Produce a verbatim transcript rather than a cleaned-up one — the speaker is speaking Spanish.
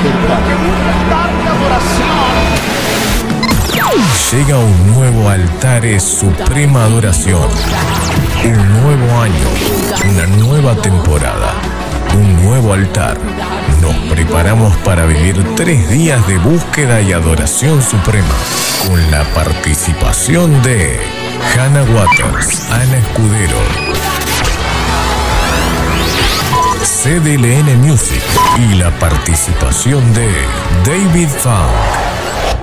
Llega un nuevo Altares Suprema Adoración. Un nuevo año, una nueva temporada, un nuevo altar. Nos preparamos para vivir tres días de búsqueda y adoración suprema, con la participación de Hannah Waters, Ana Escudero, C D L N Music y la participación de David Funk.